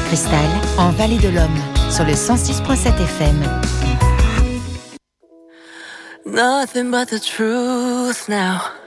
Cristal, en Vallée de l'Homme, sur le 106.7 FM. Nothing but the truth now.